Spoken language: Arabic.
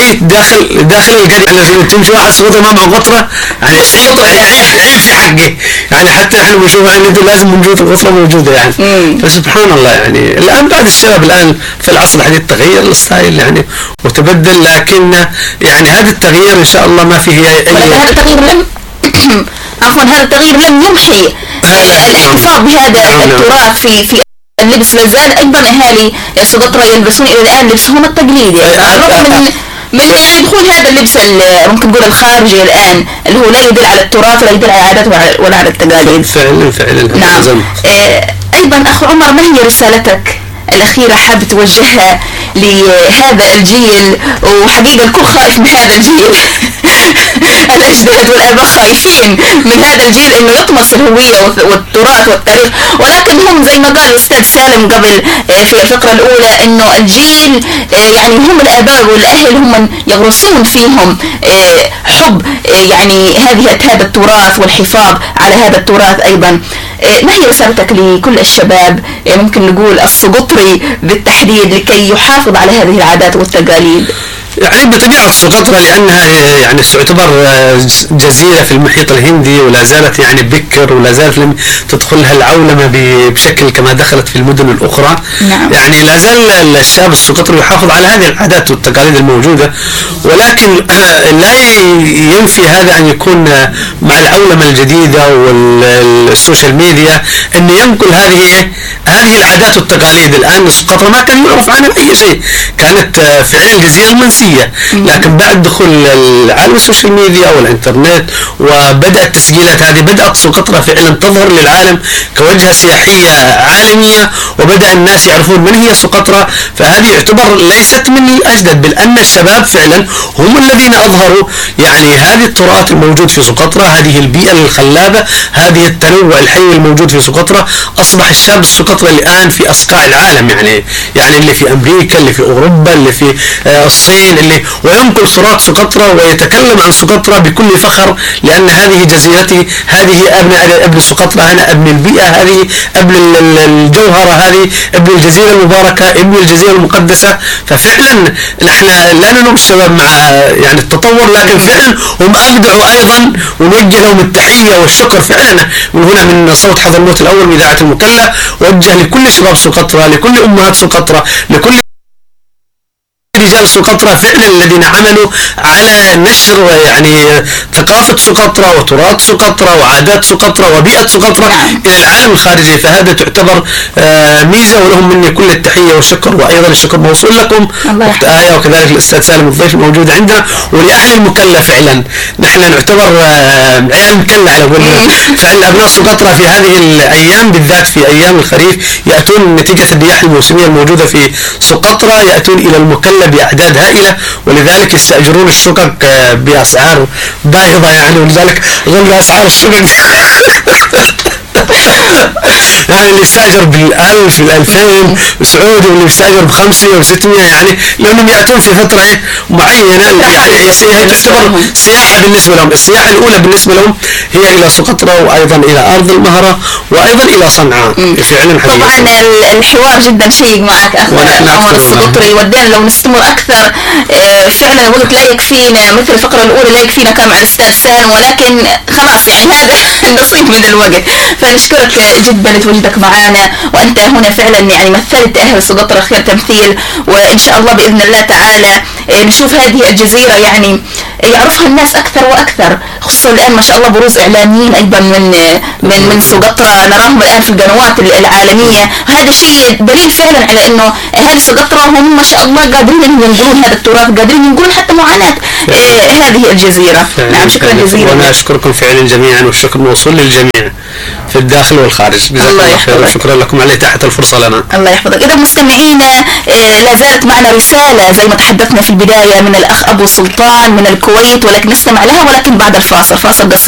البيت داخل القرية لازم تمشي واحد سقطرة ما معه قطرة، يعني عيب في حقه، يعني حتى احنا بنشوف ان لازم موجود القطرة موجودة يعني. فسبحان الله يعني الان بعد الشباب الان في العصر الحديث تغير الستايل يعني وتبدل، لكن يعني هذا التغيير ان شاء الله ما فيه هذا التغيير لم عفوا هذا التغيير لم يمحي الاحتفاظ بهذا التراث في اللبس. لازال ايضا اهالي سقطرى يلبسون الى الان لبسهم التقليدي رغم من دخول هذا اللبس ممكن نقول الخارجي الان اللي هو لا يدل على التراث ولا يدل على العادات ولا على التقاليد. فعلا نعم. ايضا اخ عمر، ما هي رسالتك الأخيرة حاب توجهها لهذا الجيل؟ وحقيقة الكل خايف من هذا الجيل الأجداد والآباء خايفين من هذا الجيل إنه يطمس الهوية والتراث والتاريخ، ولكن هم زي ما قال الأستاذ سالم قبل في الفقرة الأولى إنه الجيل يعني هم الآباء والأهل هم يغرسون فيهم حب يعني هذا التراث والحفاظ على هذا التراث أيضا. ما هي رسالتك لكل الشباب ممكن نقول السقطري بالتحديد لكي يحافظ على هذه العادات والتقاليد؟ يعني بطبيعة سقطرى لأنها يعني تعتبر جزيرة في المحيط الهندي ولا زالت يعني بكر ولا زالت لم تدخلها العولمة بشكل كما دخلت في المدن الأخرى. نعم. يعني لا زال الشاب السقطري يحافظ على هذه العادات والتقاليد الموجودة، ولكن لا ينفي هذا أن يكون مع العولمة الجديدة والسوشيال ميديا أن ينقل هذه العادات والتقاليد. الآن سقطرى ما كان يعرف عنها أي شيء، كانت فعلا الجزيرة المنسية، لكن بعد دخول العالم السوشيال ميديا والإنترنت وبدأت التسجيلات هذه بدأت سقطرى فعلا تظهر للعالم كوجهة سياحية عالمية، وبدأ الناس يعرفون من هي سقطرى. فهذه يعتبر ليست من الأجدد، بل أن الشباب فعلا هم الذين أظهروا يعني هذه التراث الموجود في سقطرى، هذه البيئة الخلابة، هذه التنوع الحي الموجود في سقطرى. أصبح الشاب السقطري الآن في أصقاع العالم، يعني اللي في أمريكا، اللي في أوروبا، اللي في الصين، اللي وينقل صورات سقطرى ويتكلم عن سقطرى بكل فخر، لأن هذه جزيرتي، هذه ابن سقطرى، أنا ابن البيئة، هذه ابن الجوهرة، هذه ابن الجزيرة المباركة، ابن الجزيرة المقدسة. ففعلا نحن لا نلوم الشباب مع يعني التطور، لكن فعلا هم أبدعوا أيضا، ونوجه لهم التحية والشكر فعلا من هنا من صوت حضرموت الأول من إذاعة المكلا. وجه لكل شباب سقطرى، لكل أمهات سقطرى، لكل رجال سقطرى فعلا الذين عملوا على نشر يعني ثقافة سقطرى وتراث سقطرى وعادات سقطرى وبيئة سقطرى إلى العالم الخارجي. فهذا تعتبر ميزة، ولهم مني كل التحية والشكر، وأيضا الشكر موصول لكم أخت آية، وكذلك الأستاذ سالم الضيف الموجود عندنا، ولأهل المكلا. فعلا نحن نعتبر عيال مكلا على قولنا. فعلا أبناء سقطرى في هذه الأيام بالذات في أيام الخريف يأتون نتيجة الرياح الموسمية الموجودة في سقطرى، يأتون إلى المكلا بأعداد هائلة، ولذلك يستأجرون الشقق بأسعار باهظة يعني، ولذلك غلوا أسعار الشقق يعني اللي يستأجر بال1000 بال2000 سعودي، واللي يستأجر ب500 و600 يعني، لأنهم يأتون في فترة معينة يعني تعتبر سياحة بالنسبة لهم. السياحة الأولى بالنسبة لهم هي إلى سقطرى، وأيضا إلى أرض المهرة، وأيضا إلى صنعاء. فعلا طبعا الحوار جدا شيق معك أخ عمر السقطري، ودينا لو نستمر أكثر فعلا الوقت لا يكفينا، مثل الفقرة الأولى لا يكفينا كان مع الأستاذ سالم، ولكن خلاص يعني هذا النصيب من الوقت. فنشكرك جدا لتواجدك معنا، وأنت هنا فعلا يعني مثلت أهل سقطرى خير تمثيل، وإن شاء الله بإذن الله تعالى نشوف هذه الجزيرة يعني يعرفها الناس أكثر وأكثر، خصوصا الآن ما شاء الله بروز إعلاميين أيضا من سقطرى نراهم الآن في القنوات العالمية. هذا شيء دليل فعلا على إنه أهل سقطرى هم ما شاء الله قادرين إنهم ينقلون هذا التراث، قادرين ينقلون حتى معاناة هذه الجزيرة. نعم شكرا جزيلا. وأنا أشكركم فعلا جميعا، والشكر موصول للجميع في الداخل والخارج. جزاكم الله خير، وشكرا لكم على إتاحة الفرصة لنا. الله يحفظك. إذا مستمعينا لا زالت معنا رسالة زي ما تحدثنا في البداية من الأخ أبو سلطان من الكويت، ولكن نستمع لها ولكن بعد الفاصل، فاصل قصير.